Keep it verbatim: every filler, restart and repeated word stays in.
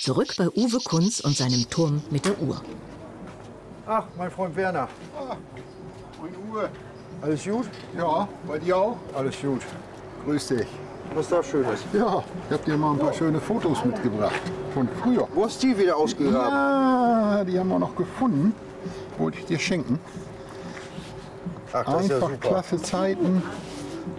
Zurück bei Uwe Kunz und seinem Turm mit der Uhr. Ach, mein Freund Werner. Ah, moin Uwe. Alles gut? Ja, bei dir auch? Alles gut. Grüß dich. Was ist da Schönes? Ja, ich hab dir mal ein paar schöne Fotos mitgebracht. Von früher. Wo hast du die wieder ausgegraben? Ja, die haben wir noch gefunden. Wollte ich dir schenken. Ach, das ist ja Einfach super. klasse Zeiten.